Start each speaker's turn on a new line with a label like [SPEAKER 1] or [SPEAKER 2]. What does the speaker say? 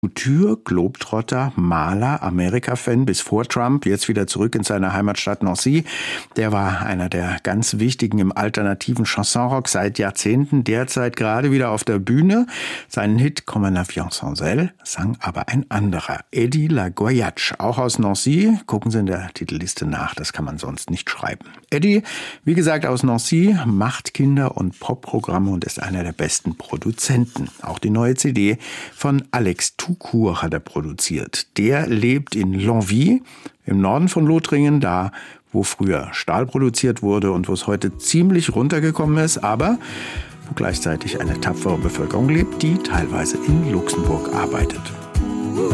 [SPEAKER 1] Couture, Globetrotter, Maler, Amerika-Fan bis vor Trump, jetzt wieder zurück in seine Heimatstadt Nancy. Der war einer der ganz wichtigen im alternativen Chansonrock seit Jahrzehnten, derzeit gerade wieder auf der Bühne. Seinen Hit Comme un avion sans aile sang aber ein anderer, Eddie La Goyache, auch aus Nancy. Gucken Sie in der Titelliste nach, das kann man sonst nicht schreiben. Eddie, wie gesagt, aus Nancy, macht Kinder- und Popprogramme und ist einer der besten Produzenten. Auch die neue CD von Alex Toucourt hat er produziert. Der lebt in Longwy, im Norden von Lothringen, da wo früher Stahl produziert wurde und wo es heute ziemlich runtergekommen ist, aber wo gleichzeitig eine tapfere Bevölkerung lebt, die teilweise in Luxemburg arbeitet.